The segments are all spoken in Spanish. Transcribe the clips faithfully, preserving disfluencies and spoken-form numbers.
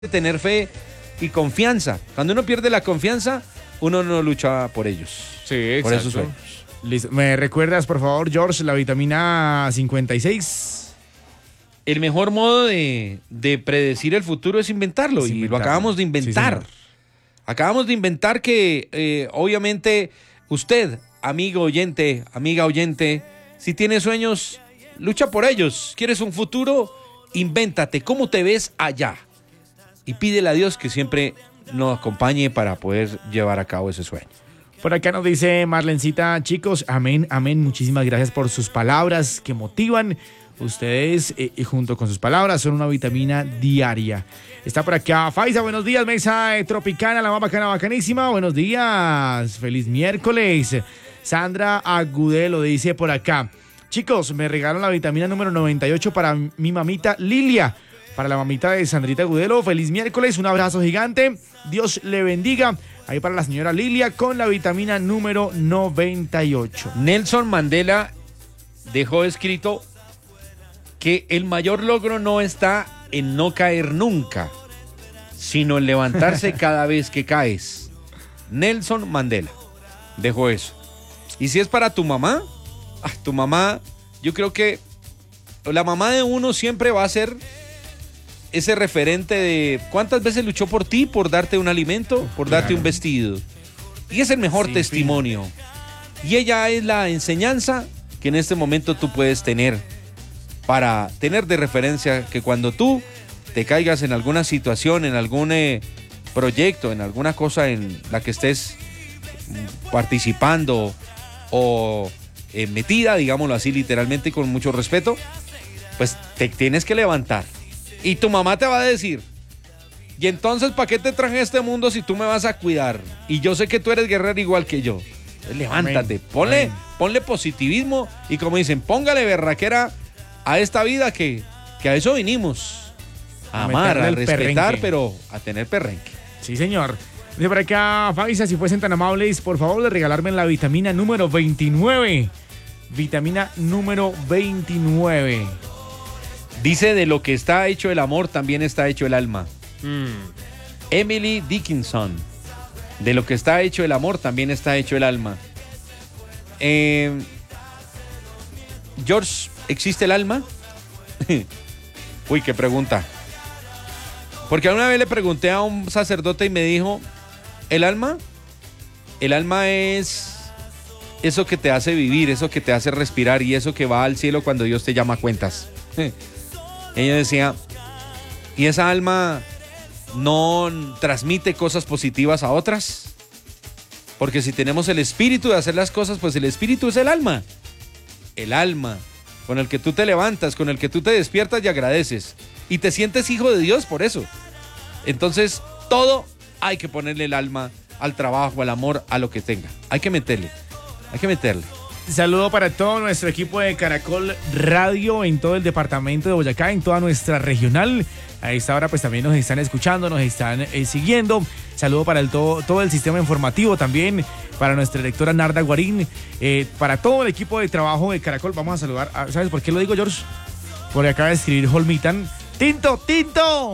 tener fe y confianza. Cuando uno pierde la confianza, uno no lucha por ellos. Sí, exacto. Por esos sueños. Listo. ¿Me recuerdas, por favor, George, la vitamina cincuenta y seis? El mejor modo de, de predecir el futuro es inventarlo, Es y inventarlo. lo acabamos de inventar. Sí, acabamos de inventar que, eh, obviamente, usted, amigo oyente, amiga oyente, si tiene sueños, lucha por ellos. ¿Quieres un futuro? Invéntate. ¿Cómo te ves allá? Y pídele a Dios que siempre nos acompañe para poder llevar a cabo ese sueño. Por acá nos dice Marlencita, chicos, amén, amén, muchísimas gracias por sus palabras que motivan. Ustedes, eh, y junto con sus palabras, son una vitamina diaria. Está por acá Faiza, buenos días, mesa eh, tropicana, la más bacana, bacanísima. Buenos días, feliz miércoles. Sandra Agudelo dice por acá, chicos, me regalan la vitamina número noventa y ocho para mi mamita Lilia. Para la mamita de Sandrita Agudelo, feliz miércoles, un abrazo gigante, Dios le bendiga. Ahí para la señora Lilia con la vitamina número noventa y ocho. Nelson Mandela dejó escrito que el mayor logro no está en no caer nunca, sino en levantarse cada vez que caes. Nelson Mandela dejó eso. Y si es para tu mamá, ah, tu mamá, yo creo que la mamá de uno siempre va a ser ese referente de cuántas veces luchó por ti, por darte un alimento, por darte Claro. un vestido. Y es el mejor Sin testimonio. Y ella es la enseñanza que en este momento tú puedes tener para tener de referencia que cuando tú te caigas en alguna situación, en algún eh, proyecto, en alguna cosa en la que estés mm, participando o eh, metida, digámoslo así literalmente y con mucho respeto, pues te tienes que levantar. Y tu mamá te va a decir, y entonces, ¿para qué te traje a este mundo si tú me vas a cuidar? Y yo sé que tú eres guerrero igual que yo. Entonces, levántate, Amén. ponle, Amén. ponle positivismo y como dicen, póngale berraquera a esta vida que, que a eso vinimos. A A amar, a meterle el respetar, perrenque. pero a tener perrenque. Sí, señor. De por acá, Faiza, si fuesen tan amables, por favor, de regalarme la vitamina número veintinueve. Vitamina número veintinueve. Dice, de lo que está hecho el amor, también está hecho el alma. Mm. Emily Dickinson. De lo que está hecho el amor, también está hecho el alma. Eh, George, ¿existe el alma? Uy, qué pregunta. Porque una vez le pregunté a un sacerdote y me dijo, ¿el alma? El alma es eso que te hace vivir, eso que te hace respirar y eso que va al cielo cuando Dios te llama a cuentas. Ella decía, ¿y esa alma no transmite cosas positivas a otras? Porque si tenemos el espíritu de hacer las cosas, pues el espíritu es el alma. El alma con el que tú te levantas, con el que tú te despiertas y agradeces. Y te sientes hijo de Dios por eso. Entonces, todo hay que ponerle el alma al trabajo, al amor, a lo que tenga. Hay que meterle, hay que meterle. Saludo para todo nuestro equipo de Caracol Radio en todo el departamento de Boyacá, en toda nuestra regional. A esta hora pues también nos están escuchando, nos están eh, siguiendo. Saludo para el todo, todo el sistema informativo también, para nuestra directora Narda Guarín, eh, para todo el equipo de trabajo de Caracol. Vamos a saludar, a, ¿sabes por qué lo digo, George? Porque acaba de escribir Holmitan. ¡Tinto, tinto!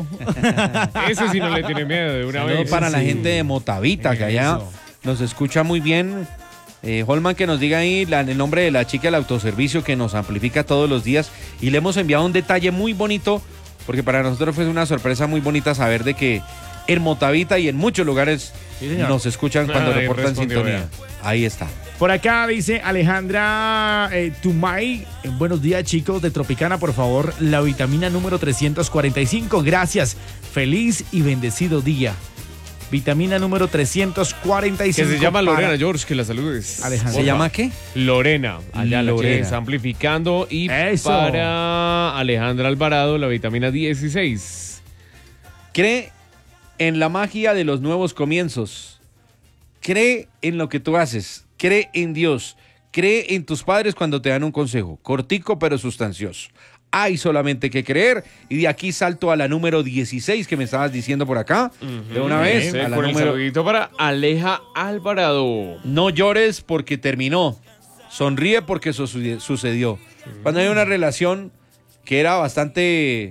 Ese sí no le tiene miedo de una Saludo vez. para la sí. gente de Motavita, que allá Eso. nos escucha muy bien. Eh, Holman, que nos diga ahí la- el nombre de la chica del autoservicio que nos amplifica todos los días. Y le hemos enviado un detalle muy bonito, porque para nosotros fue una sorpresa muy bonita saber de que en Motavita y en muchos lugares Sí, señor. nos escuchan cuando Ahí reportan respondió, sintonía. vea. Ahí está. Por acá dice Alejandra eh, Tumay, eh, buenos días chicos de Tropicana, por favor, la vitamina número trescientos cuarenta y cinco, gracias, feliz y bendecido día. Vitamina número trescientos cuarenta y Que cinco. se llama para Lorena, George, que la saludes. Alejandra. ¿Se Porfa. llama qué? Lorena, allá la Lorena. que está amplificando. Y Eso. para Alejandra Alvarado, la vitamina dieciséis. Cree en la magia de los nuevos comienzos. Cree en lo que tú haces. Cree en Dios. Cree en tus padres cuando te dan un consejo. Cortico pero sustancioso. Hay solamente que creer. Y de aquí salto a la número dieciséis que me estabas diciendo por acá. De una vez. Sí, A la con el número... saludito para Aleja Alvarado. No llores porque terminó. Sonríe porque eso su- sucedió. Cuando hay una relación que era bastante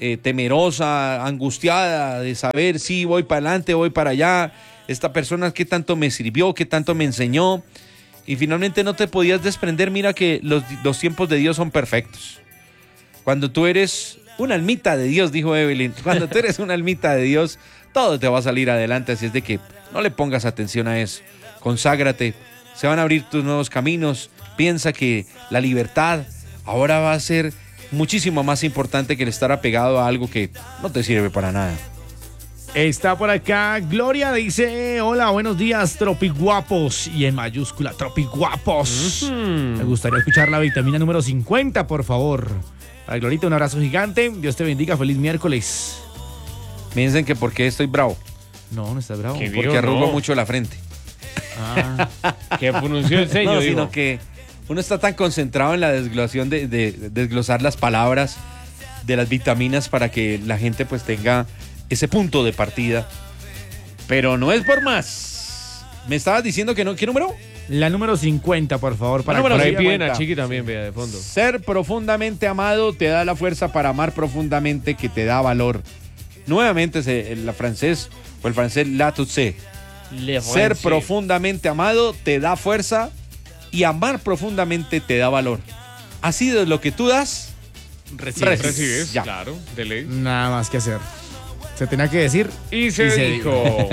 eh, temerosa, angustiada de saber si voy para adelante, voy para allá, esta persona qué tanto me sirvió, qué tanto me enseñó, y finalmente no te podías desprender. Mira que los, los tiempos de Dios son perfectos. Cuando tú eres una almita de Dios, dijo Evelyn, cuando tú eres una almita de Dios, todo te va a salir adelante, así es de que no le pongas atención a eso, conságrate, se van a abrir tus nuevos caminos, piensa que la libertad ahora va a ser muchísimo más importante que el estar apegado a algo que no te sirve para nada. Está por acá, Gloria dice, hola, buenos días, tropiguapos, y en mayúscula, tropiguapos. Mm-hmm. Me gustaría escuchar la vitamina número cincuenta, por favor. Para Glorita, un abrazo gigante, Dios te bendiga, feliz miércoles. Me dicen que por qué estoy bravo. No, no estás bravo. Porque vio, arrugo no. mucho la frente. Ah, que pronunció el ceño, no, digo. sino que uno está tan concentrado en la desglosión de, de, de desglosar las palabras de las vitaminas para que la gente pues tenga ese punto de partida. Pero no es por más. ¿Me estabas diciendo que no? ¿Qué número? La número cincuenta, por favor. Para por ahí piden a Chiqui también, vea, de fondo. Ser profundamente amado te da la fuerza para amar profundamente, que te da valor. Nuevamente el francés o el francés la tutse. Ser profundamente amado te da fuerza y amar profundamente te da valor. Así de lo que tú das, recibes. Recibes, ya. Claro, de ley. Nada más que hacer. Se tenía que decir y se, y se dijo.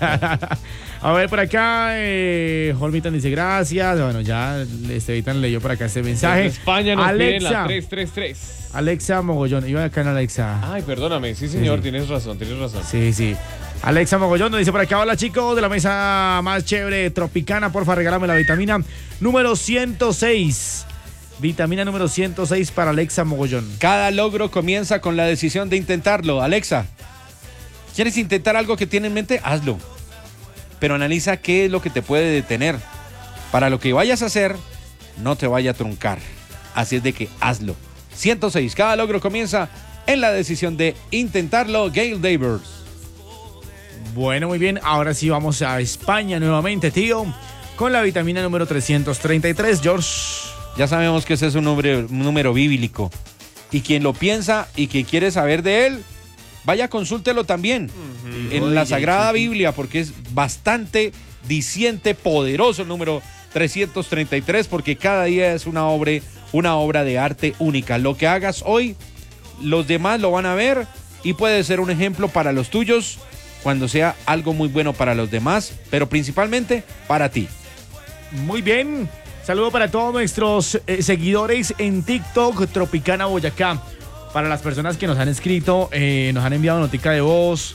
A ver, por acá, eh, Holmitan dice gracias. Bueno, ya Estevitan leyó por acá este mensaje. Desde España nos Alexa, piden la tres tres tres. Alexa Mogollón, iba acá en Alexa. Ay, perdóname, sí señor, sí. tienes razón, tienes razón. Sí, sí. Alexa Mogollón nos dice por acá, hola chicos de la mesa más chévere tropicana, porfa regálame la vitamina número ciento seis. Vitamina número ciento seis para Alexa Mogollón. Cada logro comienza con la decisión de intentarlo. Alexa, ¿quieres intentar algo que tienes en mente? Hazlo. Pero analiza qué es lo que te puede detener. Para lo que vayas a hacer, no te vaya a truncar. Así es de que hazlo. ciento seis. Cada logro comienza en la decisión de intentarlo. Gail Davis. Bueno, muy bien. Ahora sí vamos a España nuevamente, tío. Con la vitamina número trescientos treinta y tres, George. Ya sabemos que ese es un número, un número bíblico. Y quien lo piensa y quien quiere saber de él, vaya, consúltelo también uh-huh. en la Sagrada Biblia, porque es bastante diciente, poderoso el número trescientos treinta y tres, porque cada día es una obra, una obra de arte única. Lo que hagas hoy, los demás lo van a ver y puede ser un ejemplo para los tuyos cuando sea algo muy bueno para los demás, pero principalmente para ti. Muy bien. Saludo para todos nuestros eh, seguidores en TikTok, Tropicana Boyacá. Para las personas que nos han escrito, eh, nos han enviado notica de voz,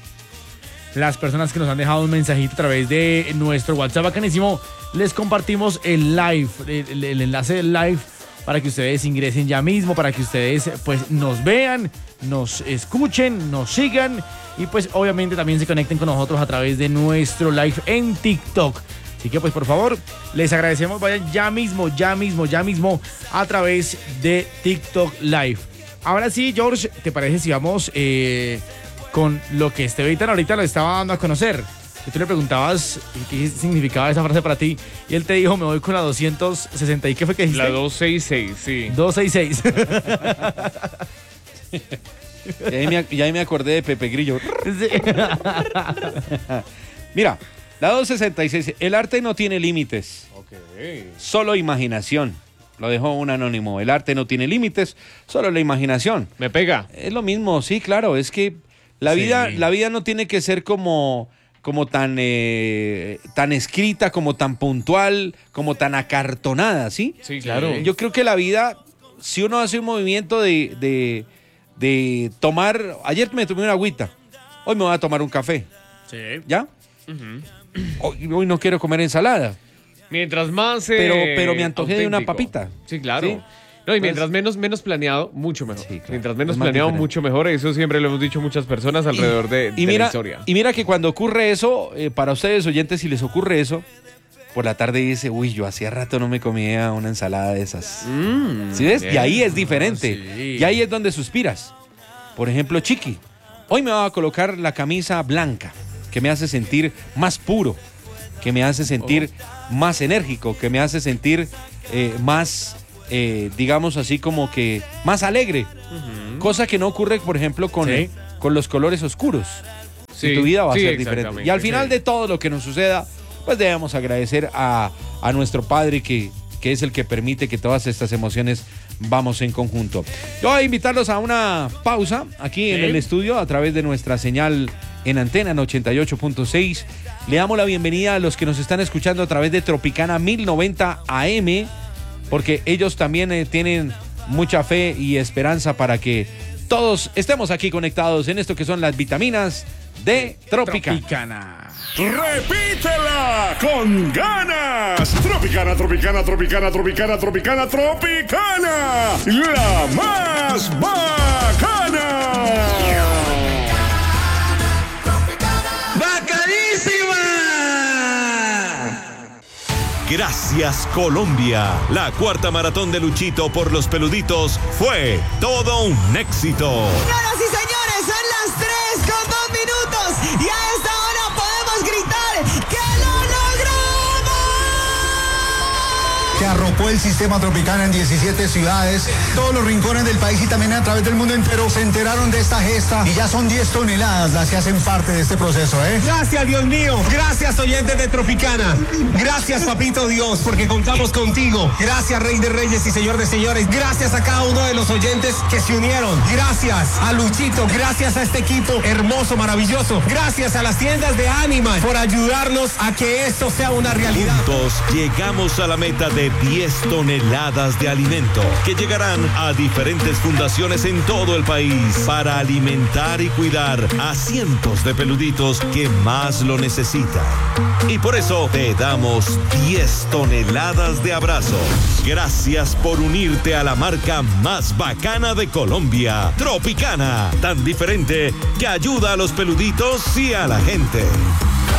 las personas que nos han dejado un mensajito a través de nuestro WhatsApp bacanísimo, les compartimos el live, el, el enlace del live para que ustedes ingresen ya mismo, para que ustedes pues nos vean, nos escuchen, nos sigan y pues obviamente también se conecten con nosotros a través de nuestro live en TikTok. Así que pues por favor, les agradecemos, vayan ya mismo, ya mismo, ya mismo a través de TikTok Live. Ahora sí, George, ¿te parece si vamos eh, con lo que Estevitan ahorita lo estaba dando a conocer? Que tú le preguntabas qué significaba esa frase para ti y él te dijo, me voy con la doscientos sesenta. ¿Y qué fue que dijiste? La doscientos sesenta y seis, sí. doscientos sesenta y seis. Y ahí me, y ahí me acordé de Pepe Grillo. Sí. Mira, la doscientos sesenta y seis, el arte no tiene límites. Okay. Solo imaginación. Lo dejó un anónimo. El arte no tiene límites, solo la imaginación. Me pega. Es lo mismo, sí, claro. Es que la sí. vida, la vida no tiene que ser como, como tan, eh, tan escrita, como tan puntual, como tan acartonada, ¿sí? Sí, claro. Yo creo que la vida, si uno hace un movimiento de, de, de tomar... Ayer me tomé una agüita, hoy me voy a tomar un café. Sí. ¿Ya? Uh-huh. Hoy, hoy no quiero comer ensalada. Mientras más... Eh, pero, pero me antojé auténtico. de una papita. Sí, claro. ¿Sí? No, y mientras menos, menos planeado, mucho mejor. Sí, claro. Mientras menos es más planeado, diferente. mucho mejor. Eso siempre lo hemos dicho muchas personas alrededor y, de, y de mira, la historia. Y mira que cuando ocurre eso, eh, para ustedes oyentes, si les ocurre eso, por la tarde dice, uy, yo hacía rato no me comía una ensalada de esas. Mm, ¿Sí ves? bien. Y ahí es diferente. Oh, sí. Y ahí es donde suspiras. Por ejemplo, Chiqui, hoy me va a colocar la camisa blanca, que me hace sentir más puro, que me hace sentir oh. más enérgico, que me hace sentir eh, más, eh, digamos así como que más alegre. Uh-huh. Cosa que no ocurre, por ejemplo, con, Sí. con los colores oscuros. Sí, Y tu vida va sí, a ser diferente. exactamente, Y al final sí. de todo lo que nos suceda, pues debemos agradecer a, a nuestro Padre que, que es el que permite que todas estas emociones vamos en conjunto. Yo voy a invitarlos a una pausa aquí en Sí. el estudio a través de nuestra señal en antena en ochenta y ocho punto seis. Le damos la bienvenida a los que nos están escuchando a través de Tropicana mil noventa A M, porque ellos también eh, tienen mucha fe y esperanza para que todos estemos aquí conectados en esto que son las vitaminas de Tropicana. Tropicana. ¡Repítela con ganas! Tropicana, Tropicana, Tropicana, Tropicana, Tropicana, Tropicana. La más bacana. Gracias Colombia. La cuarta maratón de Luchito por los peluditos fue todo un éxito. Señoras y señores, son las tres con dos minutos y a esta hora podemos gritar ¡que lo logramos! Que arropó el sistema Tropicana en diecisiete ciudades, todos los rincones del país y también a través del mundo entero se enteraron de esta gesta y ya son diez toneladas las que hacen parte de este proceso, ¿eh? Gracias, Dios mío. Gracias, oyentes de Tropicana. Gracias, papito Dios, porque contamos contigo. Gracias, Rey de Reyes y Señor de Señores. Gracias a cada uno de los oyentes que se unieron. Gracias a Luchito. Gracias a este equipo hermoso, maravilloso. Gracias a las tiendas de Animal por ayudarnos a que esto sea una realidad. Juntos llegamos a la meta de diez toneladas de alimento que llegarán a diferentes fundaciones en todo el país para alimentar y cuidar a cientos de peluditos que más lo necesitan. Y por eso te damos diez toneladas de abrazos. Gracias por unirte a la marca más bacana de Colombia, Tropicana, tan diferente que ayuda a los peluditos y a la gente.